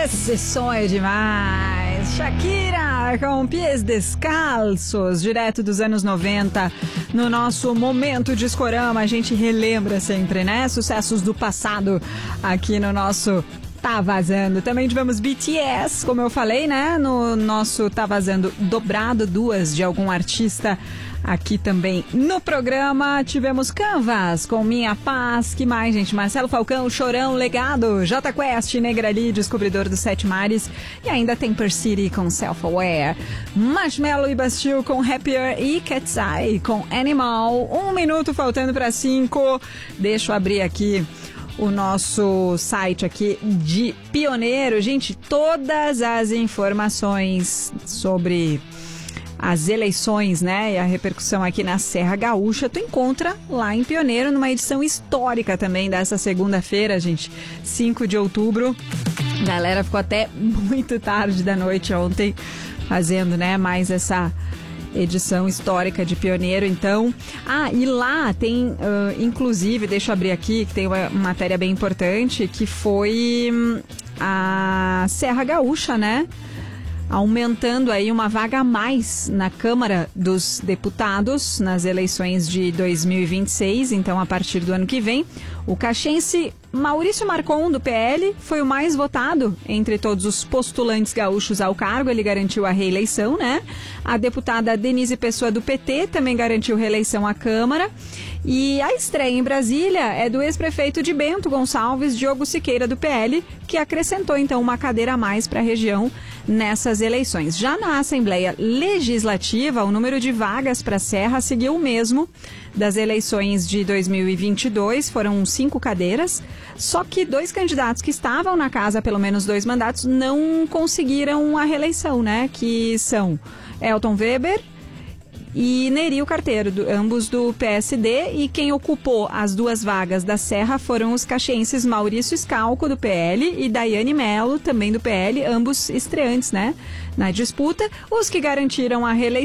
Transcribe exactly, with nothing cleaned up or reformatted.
Esse som é demais. Shakira com Pés Descalços, direto dos anos noventa. No nosso Momento Discorama, a gente relembra sempre, né? Sucessos do passado aqui no nosso Tá Vazando. Também tivemos B T S, como eu falei, né? No nosso Tá Vazando dobrado, duas de algum artista aqui também no programa. Tivemos Canvas com Minha Paz. Que mais, gente? Marcelo Falcão, Chorão, Legado, J Quest, Negrali, Descobridor dos Sete Mares. E ainda tem Per City com Self-Aware. Marshmello e Bastille com Happier e Cat's Eye com Animal. Um minuto faltando para cinco. Deixa eu abrir aqui o nosso site aqui de Pioneiro. Gente, todas as informações sobre as eleições, né, e a repercussão aqui na Serra Gaúcha, tu encontra lá em Pioneiro, numa edição histórica também dessa segunda-feira, gente, cinco de outubro. A galera ficou até muito tarde da noite ontem fazendo, né, mais essa edição histórica de Pioneiro, então. Ah, e lá tem, uh, inclusive, deixa eu abrir aqui, que tem uma matéria bem importante, que foi hum, a Serra Gaúcha, né? Aumentando aí uma vaga a mais na Câmara dos Deputados nas eleições de dois mil e vinte e seis, então a partir do ano que vem. O caxense Maurício Marcon, do P L, foi o mais votado entre todos os postulantes gaúchos ao cargo. Ele garantiu a reeleição, né? A deputada Denise Pessoa, do P T, também garantiu reeleição à Câmara. E a estreia em Brasília é do ex-prefeito de Bento Gonçalves, Diogo Siqueira, do P L, que acrescentou, então, uma cadeira a mais para a região nessas eleições. Já na Assembleia Legislativa, o número de vagas para a Serra seguiu o mesmo das eleições de dois mil e vinte e dois, foram cinco cadeiras, só que dois candidatos que estavam na casa há pelo menos dois mandatos não conseguiram a reeleição, né? Que são Elton Weber e Nerio Carteiro, do, ambos do P S D, e quem ocupou as duas vagas da Serra foram os caxienses Maurício Scalco, do P L, e Daiane Mello, também do P L, ambos estreantes, né, na disputa. Os que garantiram a reeleição